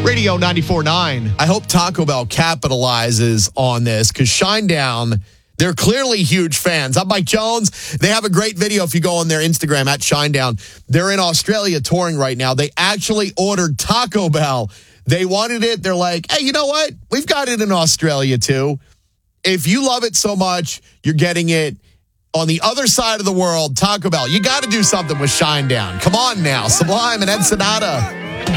Radio 94.9. I hope Taco Bell capitalizes on this because Shinedown, they're clearly huge fans. I'm Mike Jones. They have a great video if you go on their Instagram at Shinedown. They're in Australia touring right now. They actually ordered Taco Bell. They wanted it. They're like, hey, you know what? We've got it in Australia too. If you love it so much, you're getting it on the other side of the world, Taco Bell. You got to do something with Shinedown. Come on now. Sublime and Ensenada.